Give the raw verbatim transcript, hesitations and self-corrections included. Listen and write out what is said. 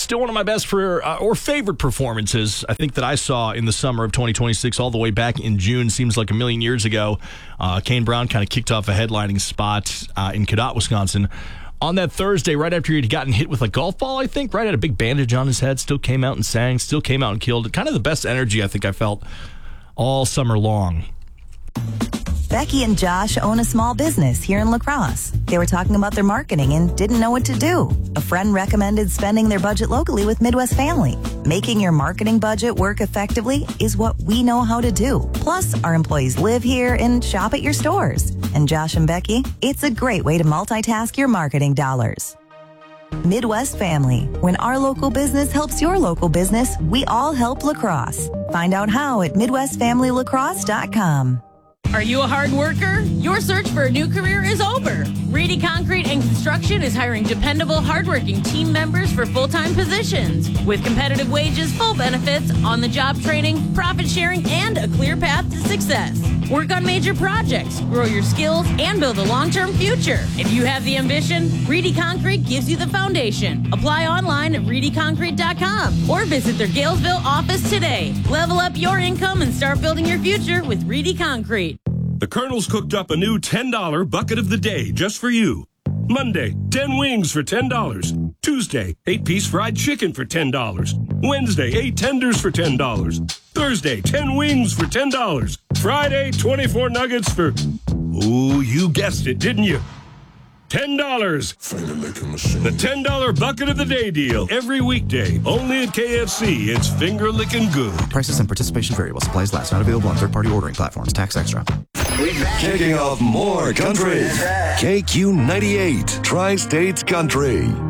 still one of my best for uh, or favorite performances, I think, that I saw in the summer of twenty twenty-six, all the way back in June. Seems like a million years ago. Uh, Kane Brown kind of kicked off a headlining spot uh, in Cadott, Wisconsin. On that Thursday, right after he'd gotten hit with a golf ball, I think, right, had a big bandage on his head, still came out and sang, still came out and killed. Kind of the best energy I think I felt all summer long. Becky and Josh own a small business here in La Crosse. They were talking about their marketing and didn't know what to do. A friend recommended spending their budget locally with Midwest Family. Making your marketing budget work effectively is what we know how to do. Plus, our employees live here and shop at your stores. And Josh and Becky, it's a great way to multitask your marketing dollars. Midwest Family. When our local business helps your local business, we all help La Crosse. Find out how at midwest family lacrosse dot com. Are you a hard worker? Your search for a new career is over. Reedy Concrete and Construction is hiring dependable, hardworking team members for full-time positions. With competitive wages, full benefits, on-the-job training, profit sharing, and a clear path to success. Work on major projects, grow your skills, and build a long-term future. If you have the ambition, Reedy Concrete gives you the foundation. Apply online at reedy concrete dot com or visit their Galesville office today. Level up your income and start building your future with Reedy Concrete. The Colonel's cooked up a new ten dollar bucket of the day just for you. Monday, ten wings for ten dollars. Tuesday, eight piece fried chicken for ten dollars. Wednesday, eight tenders for ten dollars. Thursday, ten wings for ten dollars. Friday, twenty-four nuggets for... Ooh, you guessed it, didn't you? ten dollars. The ten dollar bucket of the day deal. Every weekday. Only at K F C. It's finger licking good. Prices and participation vary while supplies last. Not available on third-party ordering platforms. Tax extra. Kicking off more country. K Q ninety-eight, Tri-States Country.